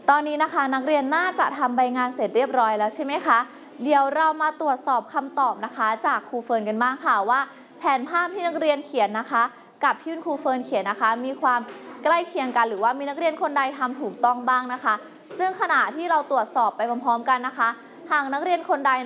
ตอนนี้นะคะนักเรียนน่าจะทำใบงานเสร็จเรียบร้อยแล้วใช่ไหมคะเดี๋ยวเรามาตรวจสอบคำตอบนะคะจากครูเฟิร์นกันบ้างค่ะว่าแผนภาพที่นักเรียนเขียนนะคะกับที่ครูเฟิร์นเขียนนะคะมีความใกล้เคียงกันหรือว่ามีนักเรียนคนใดทำถูกต้องบ้างนะคะซึ่งขณะที่เราตรวจสอบไปพร้อมๆกันนะคะหากนักเรียนคนใด